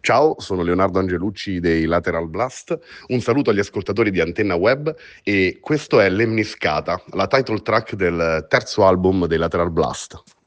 Ciao, sono Leonardo Angelucci dei Lateral Blast. Un saluto agli ascoltatori di Antenna Web e questo è Lemniscata, la title track del terzo album dei Lateral Blast.